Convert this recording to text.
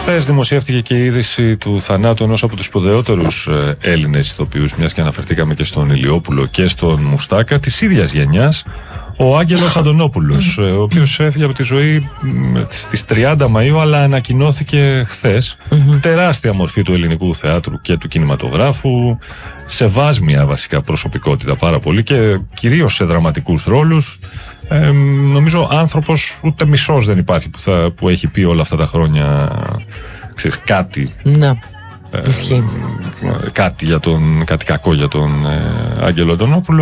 Χθες δημοσιεύτηκε και η είδηση του θανάτου ενός από τους σπουδαιότερους Έλληνες ηθοποιούς, μιας και αναφερθήκαμε και στον Ηλιόπουλο και στον Μουστάκα, της ίδιας γενιάς, ο Άγγελος Αντωνόπουλος, ο οποίος έφυγε από τη ζωή στις 30 Μαΐου, αλλά ανακοινώθηκε χθες. Τεράστια μορφή του ελληνικού θεάτρου και του κινηματογράφου, σε βάσμια βασικά προσωπικότητα πάρα πολύ και κυρίως σε δραματικούς ρόλους. Νομίζω άνθρωπος ούτε μισός δεν υπάρχει που έχει πει όλα αυτά τα χρόνια, ξέρεις, κάτι. Να, ισχύει. Κάτι κακό για τον Άγγελο Αντωνόπουλο.